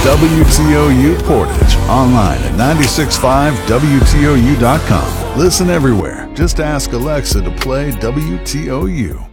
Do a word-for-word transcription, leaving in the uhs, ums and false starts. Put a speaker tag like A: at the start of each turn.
A: W T O U Portage, online at nine six five W T O U dot com. Listen everywhere. Just ask Alexa to play W T O U.